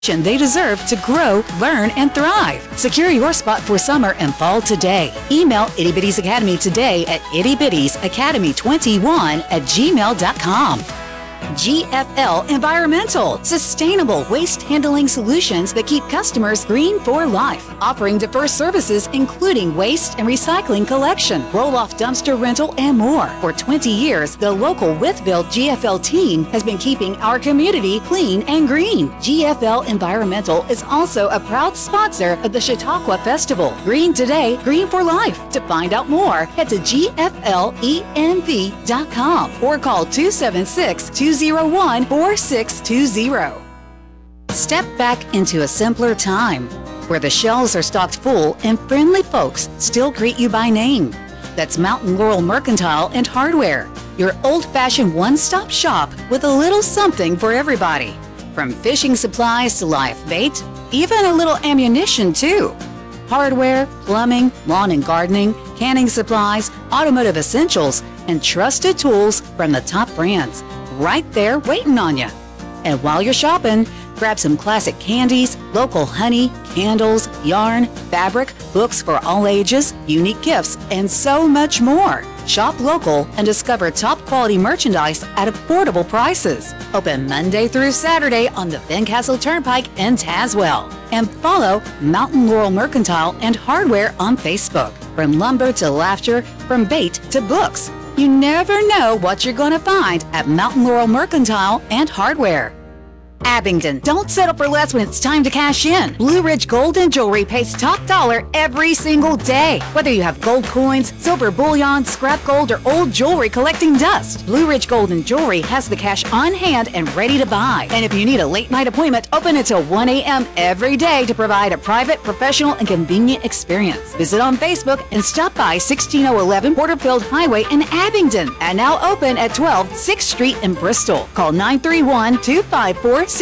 they deserve to grow, learn, and thrive. Secure your spot for summer and fall today. Email Itty Bitties Academy today at ittybittiesacademy21@gmail.com. GFL Environmental, sustainable waste handling solutions that keep customers green for life. Offering diverse services including waste and recycling collection, roll-off dumpster rental, and more. For 20 years, the local Wytheville GFL team has been keeping our community clean and green. GFL Environmental is also a proud sponsor of the Chautauqua Festival. Green today, green for life. To find out more, head to gflenv.com or call 276-201-4620. Step back into a simpler time where the shelves are stocked full and friendly folks still greet you by name. That's Mountain Laurel Mercantile and Hardware, your old-fashioned one-stop shop with a little something for everybody. From fishing supplies to live bait, even a little ammunition too. Hardware, plumbing, lawn and gardening, canning supplies, automotive essentials, and trusted tools from the top brands. Right there waiting on you. And while you're shopping, grab some classic candies, local honey, candles, yarn, fabric, books for all ages, unique gifts, and so much more. Shop local and discover top quality merchandise at affordable prices. Open Monday through Saturday on the Fincastle Turnpike in Tazewell. And follow Mountain Laurel Mercantile and Hardware on Facebook. From lumber to laughter, from bait to books. You never know what you're going to find at Mountain Laurel Mercantile and Hardware. Abingdon, don't settle for less when it's time to cash in. Blue Ridge Gold and Jewelry pays top dollar every single day. Whether you have gold coins, silver bullion, scrap gold, or old jewelry collecting dust, Blue Ridge Gold and Jewelry has the cash on hand and ready to buy. And if you need a late night appointment, open until 1 a.m. every day to provide a private, professional, and convenient experience. Visit on Facebook and stop by 16011 Porterfield Highway in Abingdon. And now open at 12 6th Street in Bristol. Call 931-254-6031.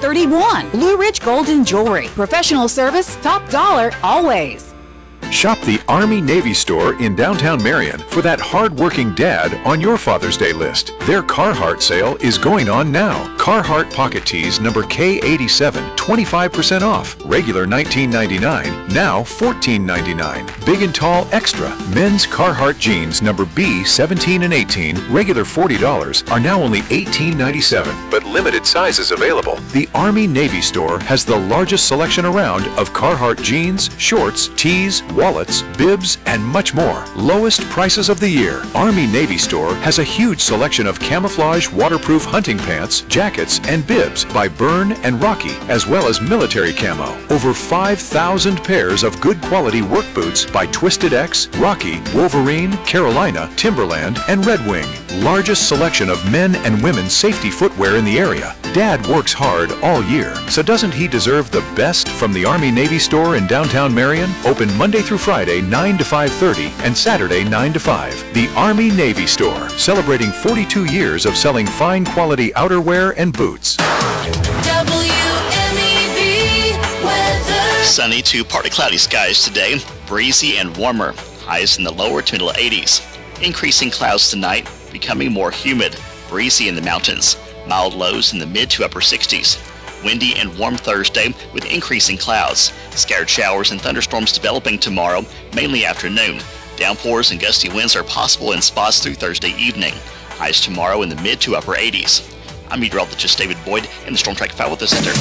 Blue Ridge Gold and Jewelry. Professional service, top dollar, always. Shop the Army-Navy store in downtown Marion for that hard-working dad on your Father's Day list. Their Carhartt sale is going on now. Carhartt Pocket Tees number K87, 25% off. Regular $19.99, now $14.99. Big and Tall Extra. Men's Carhartt jeans number B17 and 18, regular $40, are now only $18.97, but limited sizes available. The Army-Navy store has the largest selection around of Carhartt jeans, shorts, tees, wallets, bibs, and much more. Lowest prices of the year. Army-Navy store has a huge selection of camouflage waterproof hunting pants, jackets, and bibs by Byrne and Rocky, as well as military camo. Over 5,000 pairs of good quality work boots by Twisted X, Rocky, Wolverine, Carolina, Timberland, and Red Wing. Largest selection of men and women's safety footwear in the area. Dad works hard all year, so doesn't he deserve the best from the Army-Navy store in downtown Marion? Open Monday through Friday 9 to 5:30 and Saturday 9 to 5. The Army-Navy store, celebrating 42 years of selling fine quality outerwear and boots. WMEV weather. Sunny to partly cloudy skies today, breezy and warmer. Highs in the lower to middle 80s. Increasing clouds tonight, becoming more humid, breezy in the mountains. Mild lows in the mid to upper 60s. Windy and warm Thursday with increasing clouds. Scattered showers and thunderstorms developing tomorrow, mainly afternoon. Downpours and gusty winds are possible in spots through Thursday evening. Highs tomorrow in the mid to upper 80s. I'm meteorologist David Boyd in the Storm Track 5 Weather Center.